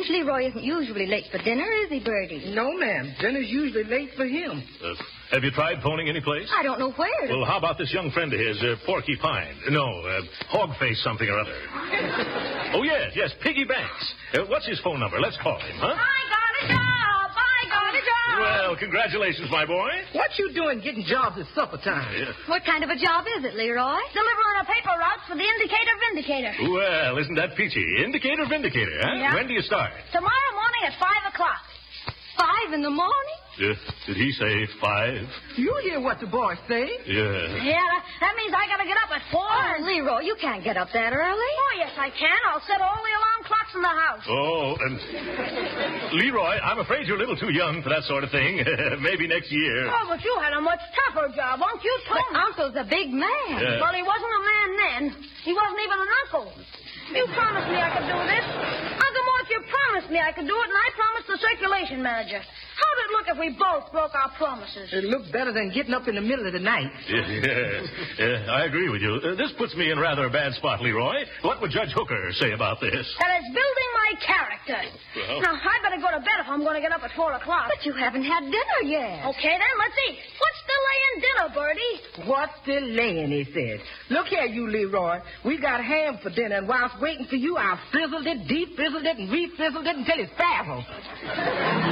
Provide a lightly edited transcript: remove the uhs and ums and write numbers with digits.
strange. Leroy isn't usually late for dinner, is he, Bertie? No, ma'am. Dinner's usually late for him. Have you tried phoning any place? I don't know where. Well, how about this young friend of his, Porky Pine? No, Hogface something or other. Oh, yes, Piggy Banks. What's his phone number? Let's call him, huh? I got a job! Well, congratulations, my boy. What you doing getting jobs at supper time? Yeah. What kind of a job is it, Leroy? Delivering a paper route for the Indicator Vindicator. Well, isn't that peachy? Indicator Vindicator, huh? Yeah. When do you start? Tomorrow morning at 5 o'clock. 5 in the morning? Did he say 5? You hear what the boy say? Yeah. Yeah, that means I gotta get up at 4. Oh, Leroy, you can't get up that early. Oh, yes, I can. I'll set all the alarm clocks in the house. Oh, and Leroy, I'm afraid you're a little too young for that sort of thing. Maybe next year. Oh, but you had a much tougher job, won't you, Tom? But Uncle's a big man. Yeah. Well, he wasn't a man then. He wasn't even an uncle. You promised me I could do this. Uncle Mort, you promised me I could do it, and I promised the circulation manager. How'd it look if we both broke our promises? It looked better than getting up in the middle of the night. Yeah, I agree with you. This puts me in rather a bad spot, Leroy. What would Judge Hooker say about this? That it's building my character. Well. Now, I better go to bed if I'm going to get up at 4 o'clock. But you haven't had dinner yet. Okay, then, let's eat. What's delaying dinner, Bertie? What's delaying, he said. Look here, you, Leroy. We got ham for dinner, and whilst waiting for you, I've fizzled it, deep-fizzled it, and re-fizzled it until it's frazzled.